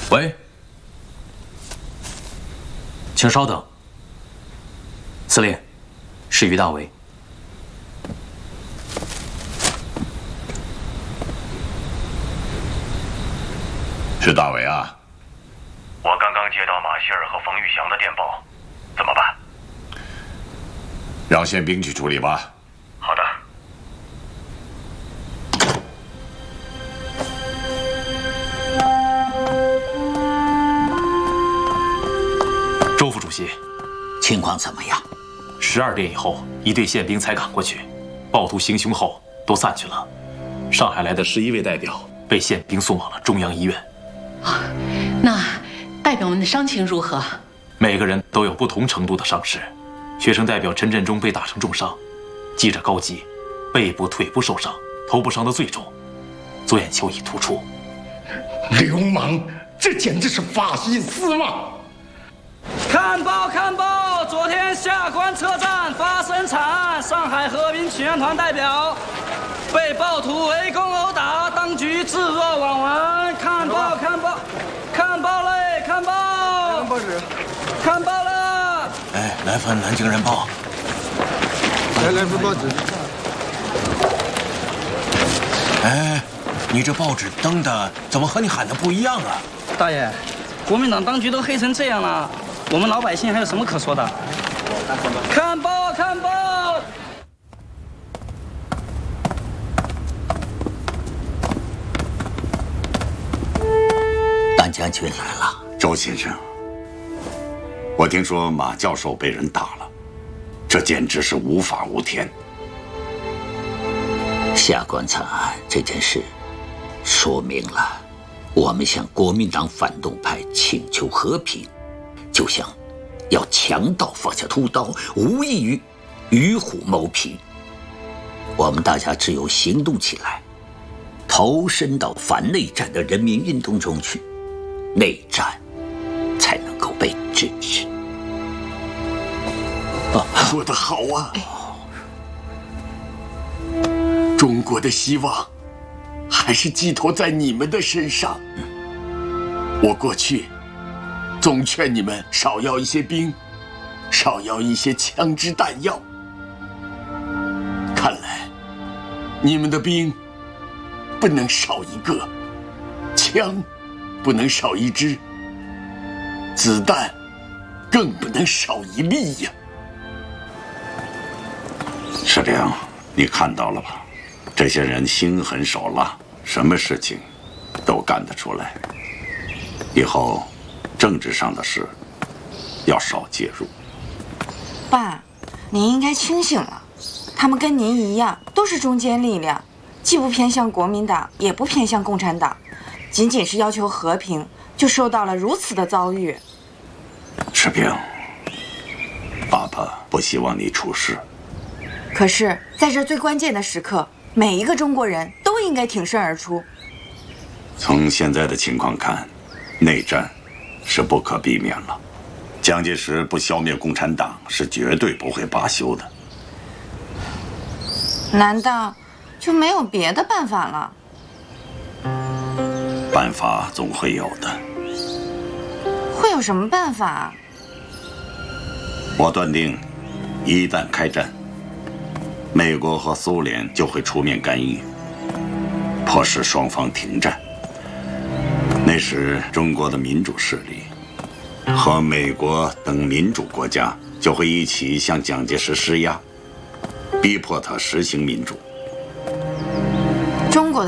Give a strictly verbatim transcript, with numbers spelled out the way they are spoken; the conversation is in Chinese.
喂，请稍等。司令，是于大为。 是大伟啊。 我刚刚接到马歇尔和冯玉祥的电报，怎么办？ 让宪兵去处理吧。 好的。 周副主席， 情况怎么样？ 十二点以后，一队宪兵才赶过去，暴徒行凶后都散去了。上海来的十一位代表被宪兵送往了中央医院。 啊，那代表们的伤情如何？ 每个人都有不同程度的伤势。学生代表陈振中被打成重伤，记者高级背部、腿部受伤，头部伤得最重，左眼球已突出。 流氓，这简直是法西斯嘛！ 看报看报，昨天下关车站发生惨案，上海和平请愿团代表被暴徒围攻殴打，当局置若罔闻。看报看报，看报嘞，看报，看报纸，看报了。 哎，来份《南京人报》。 来来份报纸。 哎，你这报纸登的怎么和你喊的不一样啊？ 大爷，国民党当局都黑成这样了，我们老百姓还有什么可说的？看报看报。 段将军来了。 周先生，我听说马教授被人打了，这简直是无法无天。 下关惨案这件事，说明了我们向国民党反动派请求和平，就像要强盗放下屠刀，无异于与虎谋皮。我们大家只有行动起来，投身到反内战的人民运动中去，内战才能够被制止。 啊，说得好啊！中国的希望还是寄托在你们的身上。我过去总劝你们少要一些兵，少要一些枪支弹药。看来你们的兵不能少一个，枪不能少一支，子弹更不能少一粒呀！ 士兵，你看到了吧？这些人心狠手辣，什么事情都干得出来。以后政治上的事要少介入。 爸，您应该清醒了。他们跟您一样，都是中坚力量，既不偏向国民党，也不偏向共产党，仅仅是要求和平，就受到了如此的遭遇。 士兵，爸爸不希望你出事。 可是，在这最关键的时刻，每一个中国人都应该挺身而出。 从现在的情况看，内战是不可避免了。蒋介石不消灭共产党，是绝对不会罢休的。 难道就没有别的办法了？ 办法总会有的。 会有什么办法？ 我断定，一旦开战，美国和苏联就会出面干预，迫使双方停战。那时，中国的民主势力和美国等民主国家就会一起向蒋介石施压，逼迫他实行民主。